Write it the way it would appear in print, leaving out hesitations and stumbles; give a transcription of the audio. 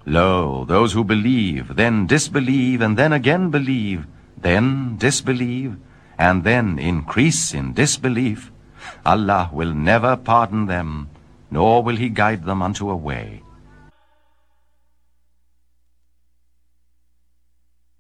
Lo, those who believe, then disbelieve, and then again believe, then disbelieve, and then increase in disbelief, Allah will never pardon them, nor will He guide them unto a way.